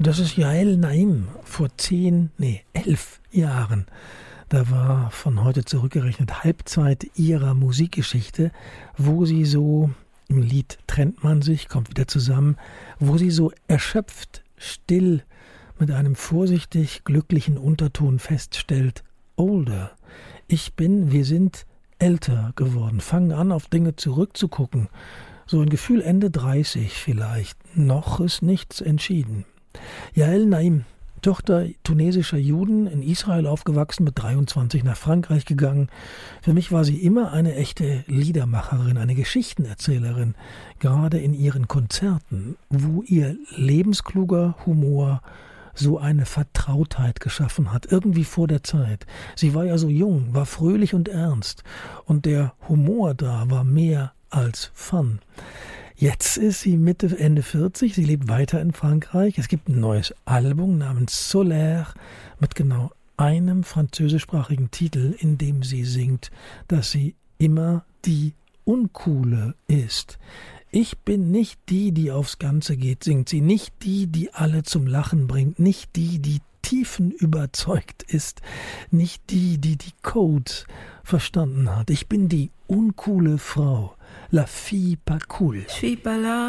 Das ist Yael Naim vor 11 Jahren. Da war von heute zurückgerechnet Halbzeit ihrer Musikgeschichte, wo sie so, im Lied trennt man sich, kommt wieder zusammen, wo sie so erschöpft, still, mit einem vorsichtig glücklichen Unterton feststellt: Older. Wir sind älter geworden, fangen an, auf Dinge zurückzugucken. So ein Gefühl Ende 30 vielleicht. Noch ist nichts entschieden. Yael Naim, Tochter tunesischer Juden, in Israel aufgewachsen, mit 23 nach Frankreich gegangen. Für mich war sie immer eine echte Liedermacherin, eine Geschichtenerzählerin, gerade in ihren Konzerten, wo ihr lebenskluger Humor so eine Vertrautheit geschaffen hat, irgendwie vor der Zeit. Sie war ja so jung, war fröhlich und ernst, und der Humor da war mehr als Fun. Jetzt ist sie Mitte, Ende 40, sie lebt weiter in Frankreich. Es gibt ein neues Album namens Solaire mit genau einem französischsprachigen Titel, in dem sie singt, dass sie immer die Uncoole ist. Ich bin nicht die, die aufs Ganze geht, singt sie. Nicht die, die alle zum Lachen bringt. Nicht die, die tiefenüberzeugt ist. Nicht die, die die Codes verstanden hat. Ich bin die uncoole Frau. La fille pas cool. Je suis pas la